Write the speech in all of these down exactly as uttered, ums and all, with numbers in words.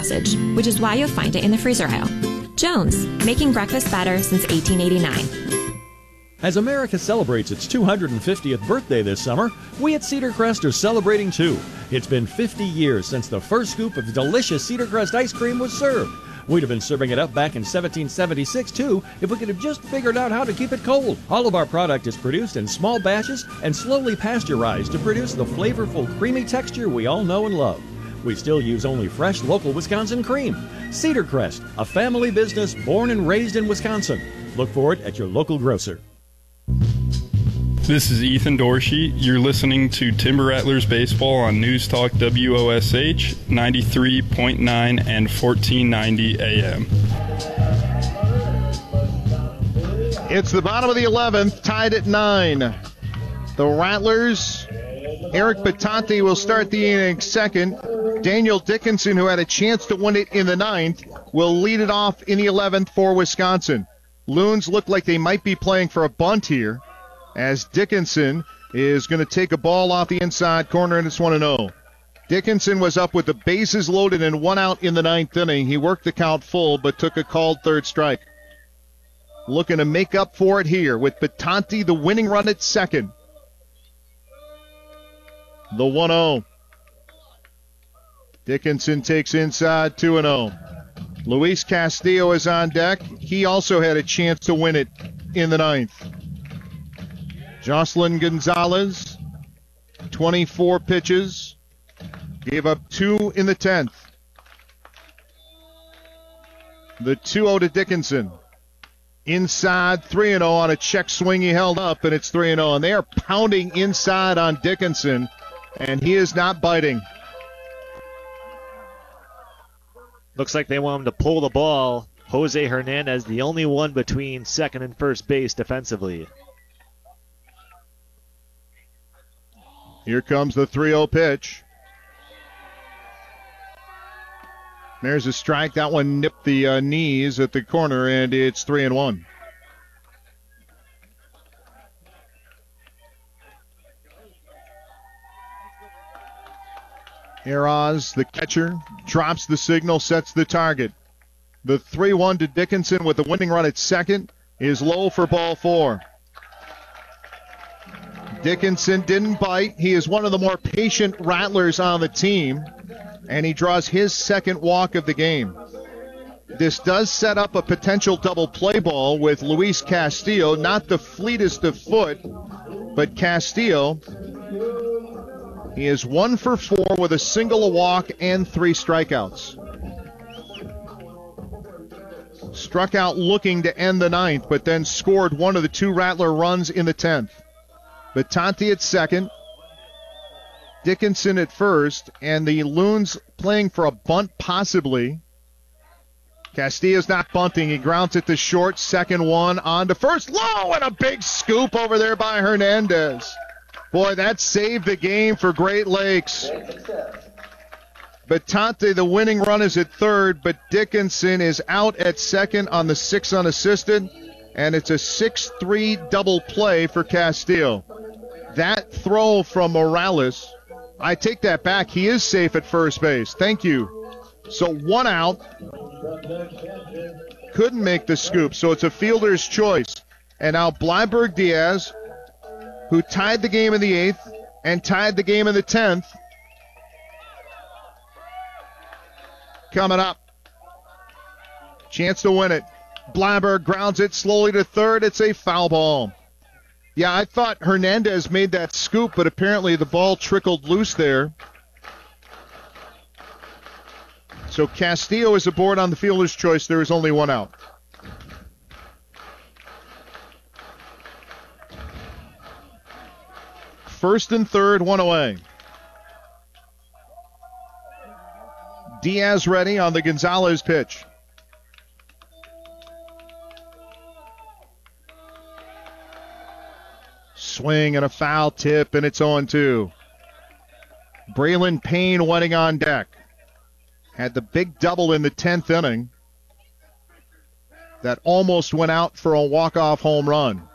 sausage, which is why you'll find it in the freezer aisle. Jones, making breakfast better since eighteen eighty-nine. As America celebrates its two hundred fiftieth birthday this summer, we at Cedar Crest are celebrating too. It's been fifty years since the first scoop of delicious Cedar Crest ice cream was served. We'd have been serving it up back in seventeen seventy-six too if we could have just figured out how to keep it cold. All of our product is produced in small batches and slowly pasteurized to produce the flavorful, creamy texture we all know and love. We still use only fresh, local Wisconsin cream. Cedar Crest, a family business born and raised in Wisconsin. Look for it at your local grocer. This is Ethan Dorsey. You're listening to Timber Rattlers Baseball on News Talk W O S H ninety-three point nine and fourteen ninety A M. It's the bottom of the eleventh, tied at nine. The Rattlers, Eric Batanti will start the inning second. Daniel Dickinson, who had a chance to win it in the ninth, will lead it off in the eleventh for Wisconsin. Loons look like they might be playing for a bunt here, as Dickinson is going to take a ball off the inside corner, and it's one and oh. Dickinson was up with the bases loaded and one out in the ninth inning. He worked the count full, but took a called third strike. Looking to make up for it here with Batanti, the winning run at second. The one oh. Dickinson takes inside two and oh. Luis Castillo is on deck. He also had a chance to win it in the ninth. Jocelyn Gonzalez, twenty-four pitches, gave up two in the tenth. The two oh to Dickinson. Inside three and oh on a check swing he held up, and it's three and oh. And they are pounding inside on Dickinson, and he is not biting. Looks like they want him to pull the ball. Jose Hernandez, the only one between second and first base defensively. Here comes the three oh pitch. There's a strike. That one nipped the uh, knees at the corner, and it's three and one. Eraz, the catcher, drops the signal, sets the target. The three one to Dickinson with the winning run at second is low for ball four. Dickinson didn't bite. He is one of the more patient Rattlers on the team, and he draws his second walk of the game. This does set up a potential double play ball with Luis Castillo, not the fleetest of foot, but Castillo. He is one for four with a single, a walk, and three strikeouts. Struck out looking to end the ninth, but then scored one of the two Rattler runs in the tenth. Batanti at second, Dickinson at first, and the Loons playing for a bunt possibly. Castillo's not bunting. He grounds it to short, second one on to first. Low, and a big scoop over there by Hernandez. Boy, that saved the game for Great Lakes. Batanti, the winning run, is at third, but Dickinson is out at second on the six unassisted, and it's a six three double play for Castillo. That throw from Morales, I take that back. He is safe at first base. Thank you. So one out. Couldn't make the scoop, so it's a fielder's choice. And now Bleiberg Diaz, who tied the game in the eighth and tied the game in the tenth, coming up. Chance to win it. Bleiberg grounds it slowly to third. It's a foul ball. Yeah, I thought Hernandez made that scoop, but apparently the ball trickled loose there. So Castillo is aboard on the fielder's choice. There is only one out. First and third, one away. Diaz ready on the Gonzalez pitch. Swing and a foul tip, and it's oh two. Braylon Payne wetting on deck. Had the big double in the tenth inning that almost went out for a walk-off home run.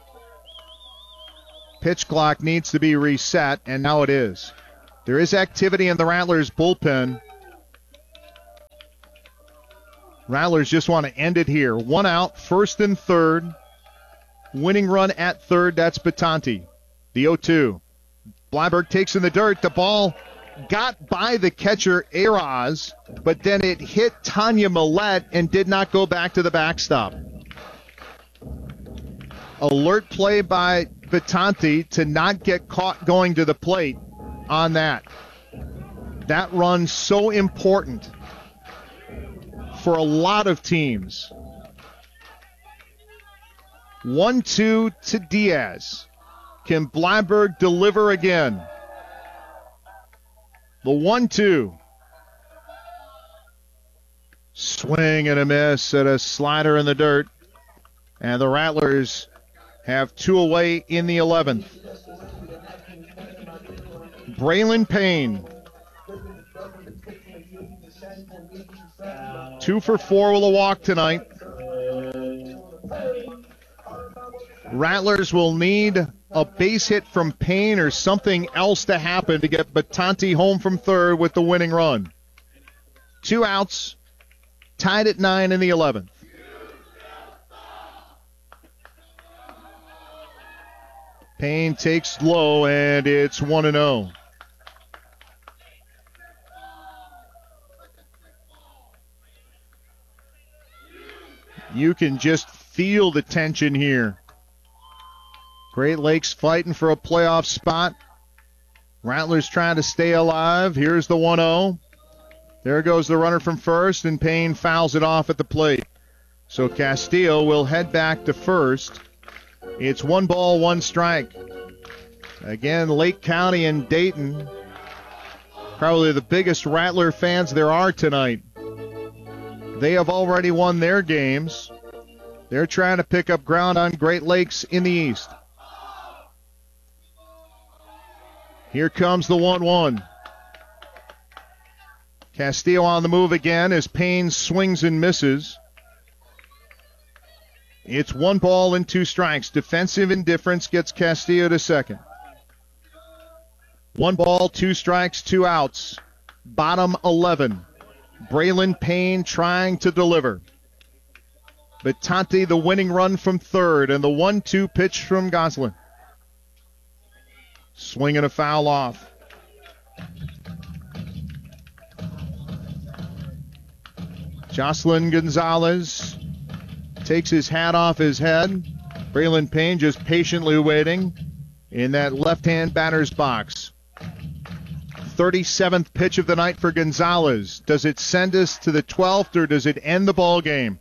Pitch clock needs to be reset, and now it is. There is activity in the Rattlers bullpen. Rattlers just want to end it here. One out, first and third. Winning run at third, that's Batanti. The oh two. Bleiberg takes in the dirt. The ball got by the catcher, Eraz, but then it hit Tanya Millette and did not go back to the backstop. Alert play by Batanti to not get caught going to the plate on that. That run so important for a lot of teams. one two to Diaz. Can Bleiberg deliver again? The one two. Swing and a miss at a slider in the dirt. And the Rattlers have two away in the eleventh. Braylon Payne. Two for four with a walk tonight. Rattlers will need a base hit from Payne or something else to happen to get Batanti home from third with the winning run. Two outs, tied at nine in the eleventh. Payne takes low, and it's one and oh. You can just feel the tension here. Great Lakes fighting for a playoff spot. Rattlers trying to stay alive. Here's the one oh. There goes the runner from first, and Payne fouls it off at the plate. So Castillo will head back to first. It's one ball, one strike. Again, Lake County and Dayton, probably the biggest Rattler fans there are tonight. They have already won their games. They're trying to pick up ground on Great Lakes in the East. Here comes the one one. Castillo on the move again as Payne swings and misses. It's one ball and two strikes. Defensive indifference gets Castillo to second. One ball, two strikes, two outs. Bottom eleven. Braylon Payne trying to deliver. Batanti the winning run from third, and the one two pitch from Goslin. Swing and a foul off. Jocelyn Gonzalez takes his hat off his head. Braylon Payne just patiently waiting in that left-hand batter's box. thirty-seventh pitch of the night for Gonzalez. Does it send us to the twelfth, or does it end the ball game?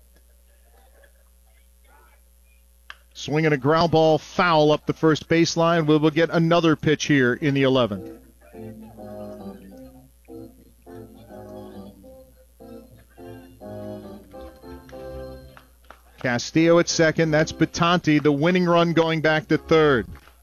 Swinging a ground ball foul up the first baseline. We will get another pitch here in the eleventh. Castillo at second. That's Batanti, the winning run going back to third.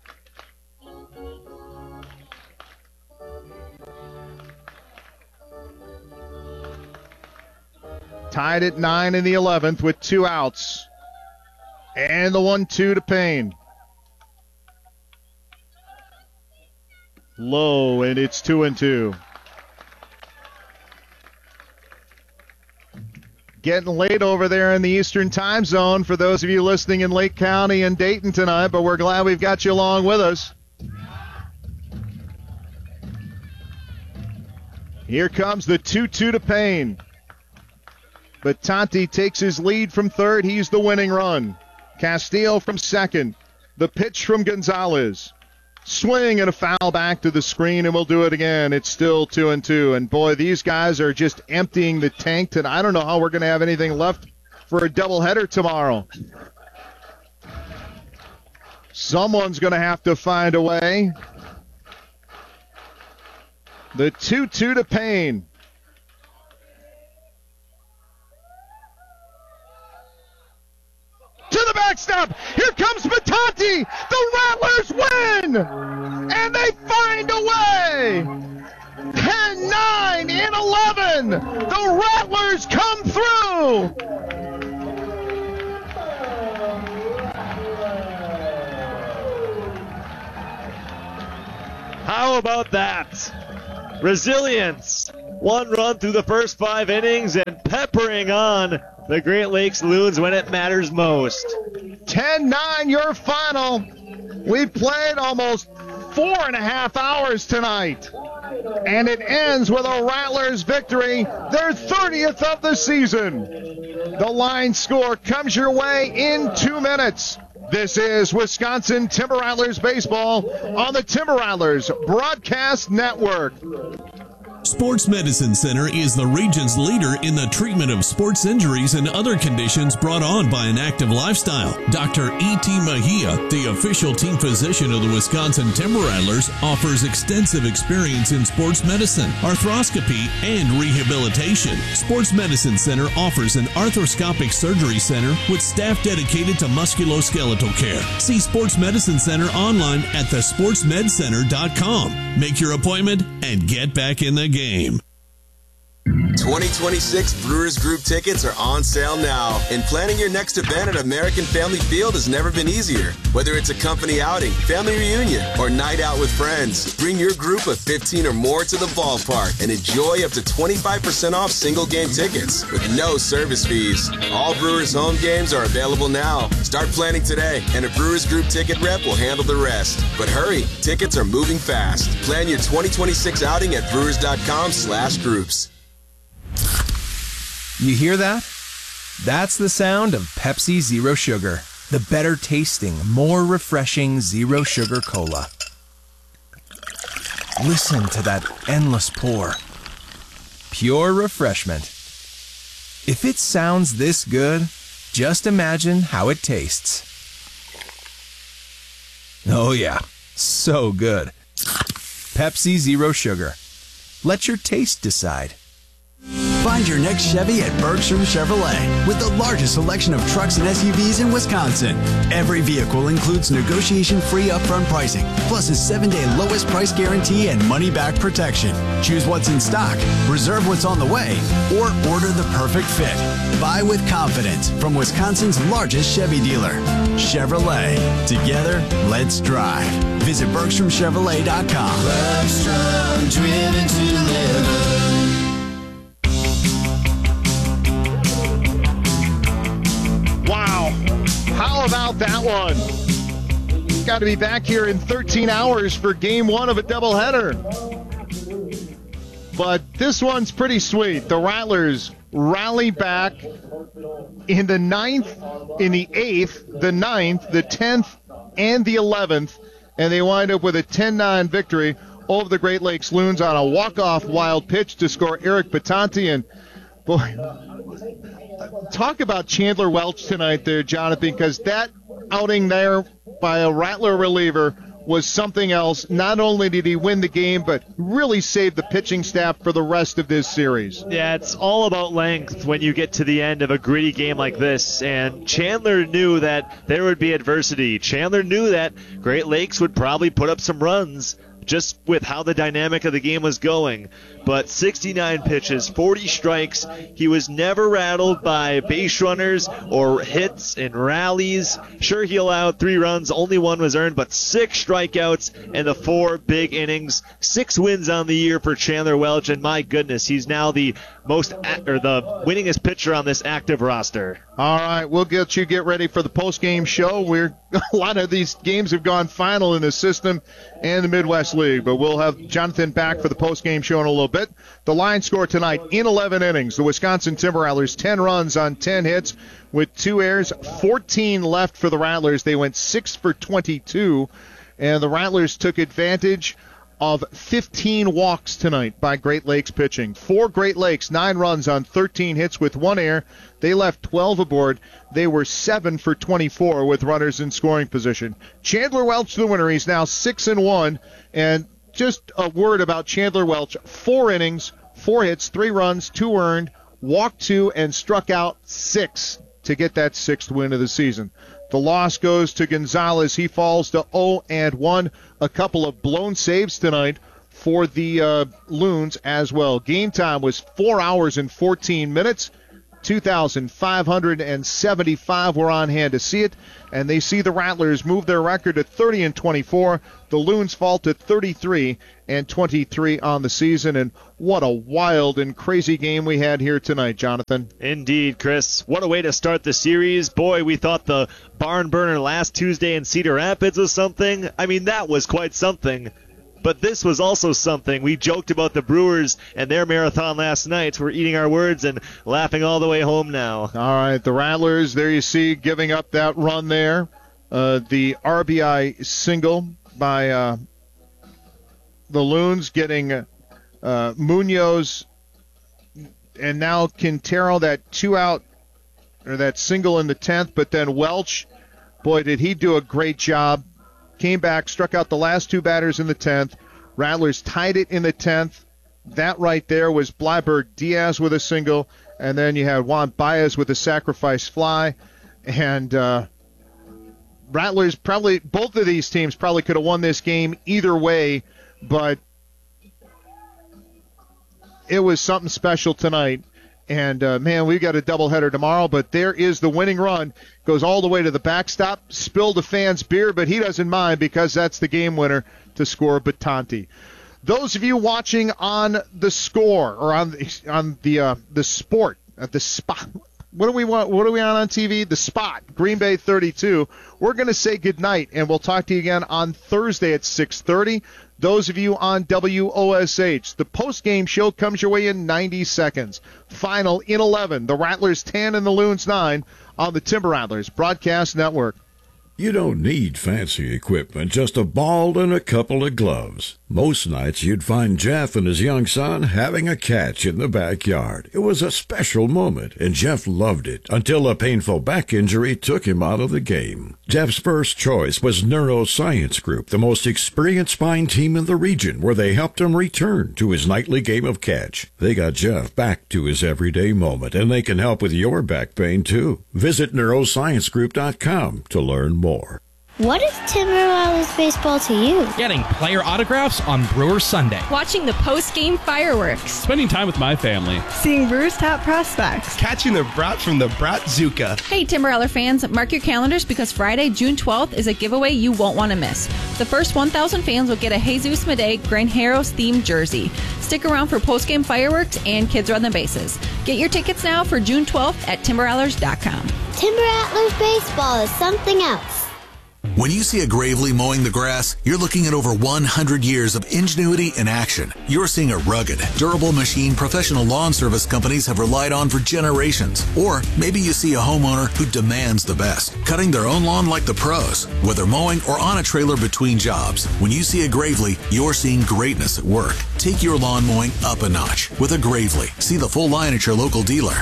Tied at nine in the eleventh with two outs. And the one two to Payne. Low, and it's two and two. Getting late over there in the Eastern time zone for those of you listening in Lake County and Dayton tonight, but we're glad we've got you along with us. Here comes the two two to Payne. Batanti takes his lead from third. He's the winning run. Castillo from second. The pitch from Gonzalez. Swing and a foul back to the screen, and we'll do it again. It's still two and two. And boy, these guys are just emptying the tank. And I don't know how we're going to have anything left for a doubleheader tomorrow. Someone's going to have to find a way. The two two to Payne. To the backstop. Here comes Batanti. The Rattlers win. And they find a way. ten nine in eleven. The Rattlers come through. How about that? Resilience. One run through the first five innings and peppering on the Great Lakes Loons when it matters most. ten nine your final. We played almost four and a half hours tonight. And it ends with a Rattlers victory, their thirtieth of the season. The line score comes your way in two minutes. This is Wisconsin Timber Rattlers baseball on the Timber Rattlers Broadcast Network. Sports Medicine Center is the region's leader in the treatment of sports injuries and other conditions brought on by an active lifestyle. Doctor E T. Mejia, the official team physician of the Wisconsin Timber Rattlers, offers extensive experience in sports medicine, arthroscopy, and rehabilitation. Sports Medicine Center offers an arthroscopic surgery center with staff dedicated to musculoskeletal care. See Sports Medicine Center online at the sports med center dot com. Make your appointment and get back in the game. twenty twenty-six Brewers Group tickets are on sale now, and planning your next event at American Family Field has never been easier. Whether it's a company outing, family reunion, or night out with friends, bring your group of fifteen or more to the ballpark and enjoy up to twenty-five percent off single game tickets with no service fees. All Brewers home games are available now. Start planning today, and a Brewers Group ticket rep will handle the rest. But hurry, tickets are moving fast. Plan your twenty twenty-six outing at brewers dot com slash groups. You hear that? That's the sound of Pepsi Zero Sugar, the better tasting, more refreshing zero sugar cola. Listen to that endless pour. Pure refreshment. If it sounds this good, just imagine how it tastes. Oh yeah, so good. Pepsi Zero Sugar. Let your taste decide. Find your next Chevy at Bergstrom Chevrolet with the largest selection of trucks and S U Vs in Wisconsin. Every vehicle includes negotiation-free upfront pricing, plus a seven-day lowest price guarantee and money-back protection. Choose what's in stock, reserve what's on the way, or order the perfect fit. Buy with confidence from Wisconsin's largest Chevy dealer. Chevrolet. Together, let's drive. Visit Bergstrom Chevrolet dot com. Bergstrom, driven to live. Wow. How about that one? Got to be back here in thirteen hours for game one of a doubleheader. But this one's pretty sweet. The Rattlers rally back in the ninth, in the eighth, the ninth, the tenth, and the eleventh, and they wind up with a ten nine victory over the Great Lakes Loons on a walk-off wild pitch to score Eric Batanti. And boy, talk about Chandler Welch tonight there, Jonathan, because that outing there by a Rattler reliever was something else. Not only did he win the game, but really saved the pitching staff for the rest of this series. Yeah, it's all about length when you get to the end of a gritty game like this, and Chandler knew that there would be adversity. Chandler knew that Great Lakes would probably put up some runs just with how the dynamic of the game was going. But sixty-nine pitches, forty strikes. He was never rattled by base runners or hits and rallies. Sure, he allowed three runs, only one was earned, but six strikeouts and the four big innings. Six wins on the year for Chandler Welch, and my goodness, he's now the most or the winningest pitcher on this active roster. All right, we'll get you get ready for the post-game show. We're a lot of these games have gone final in the system and the Midwest League, but we'll have Jonathan back for the post-game show in a little bit. The line score tonight in eleven innings. The Wisconsin Timber Rattlers, ten runs on ten hits with two errors, fourteen left for the Rattlers. They went six for twenty-two, and the Rattlers took advantage of fifteen walks tonight by Great Lakes pitching. For Great Lakes, nine runs on thirteen hits with one error. They left twelve aboard. They were seven for twenty-four with runners in scoring position. Chandler Welch, the winner. He's now six and one. And just a word about Chandler Welch. Four innings, four hits, three runs, two earned, walked two, and struck out six to get that sixth win of the season. The loss goes to Gonzalez. He falls to oh and one. A couple of blown saves tonight for the uh, Loons as well. Game time was four hours and fourteen minutes. two thousand five hundred seventy-five were on hand to see it, and they see the Rattlers move their record to thirty and twenty-four. The Loons fall to thirty-three and twenty-three on the season, and what a wild and crazy game we had here tonight, Jonathan. Indeed, Chris. What a way to start the series. Boy, we thought the barn burner last Tuesday in Cedar Rapids was something. I mean, that was quite something. But this was also something. We joked about the Brewers and their marathon last night. We're eating our words and laughing all the way home now. All right, the Rattlers, there you see, giving up that run there. Uh, the R B I single by uh, the Loons, getting uh, Munoz and now Quintero, that two-out, or that single in the tenth, but then Welch, boy, did he do a great job. Came back, struck out the last two batters in the tenth. Rattlers tied it in the tenth. That right there was Blyberg Diaz with a single, and then you had Juan Baez with a sacrifice fly. And uh, Rattlers probably, both of these teams probably could have won this game either way, but it was something special tonight. And, uh, man, we've got a doubleheader tomorrow, but there is the winning run. Goes all the way to the backstop. Spilled a fan's beer, but he doesn't mind because that's the game winner to score Batanti. Those of you watching on the score or on the, on the uh, the sport at the spot. What do we want? What are we on on T V? The Spot, Green Bay thirty-two. We're going to say goodnight, and we'll talk to you again on Thursday at six thirty. Those of you on W O S H, the post-game show comes your way in ninety seconds. Final in eleven, the Rattlers ten and the Loons nine on the Timber Rattlers Broadcast Network. You don't need fancy equipment, just a ball and a couple of gloves. Most nights you'd find Jeff and his young son having a catch in the backyard. It was a special moment, and Jeff loved it until a painful back injury took him out of the game. Jeff's first choice was Neuroscience Group, the most experienced spine team in the region, where they helped him return to his nightly game of catch. They got Jeff back to his everyday moment, and they can help with your back pain, too. Visit neuroscience group dot com to learn more. What is Timber Rattlers baseball to you? Getting player autographs on Brewers Sunday. Watching the post-game fireworks. Spending time with my family. Seeing Brewers top prospects. Catching the brat from the Bratzuka. Hey, Timber Rattler fans, mark your calendars because Friday, June twelfth is a giveaway you won't want to miss. The first one thousand fans will get a Jesus Madej Granjeros-themed jersey. Stick around for post-game fireworks and kids run the bases. Get your tickets now for June twelfth at timber rattlers dot com. Timber Rattlers baseball is something else. When you see a Gravely mowing the grass, you're looking at over one hundred years of ingenuity in action. You're seeing a rugged, durable machine professional lawn service companies have relied on for generations. Or maybe you see a homeowner who demands the best, cutting their own lawn like the pros, whether mowing or on a trailer between jobs. When you see a Gravely, you're seeing greatness at work. Take your lawn mowing up a notch with a Gravely. See the full line at your local dealer.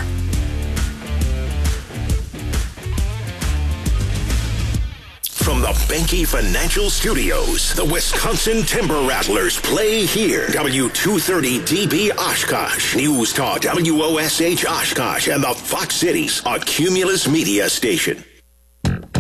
From the Banky Financial Studios, the Wisconsin Timber Rattlers play here. W two thirty D B Oshkosh, News Talk W O S H Oshkosh, and the Fox Cities, a Cumulus Media station.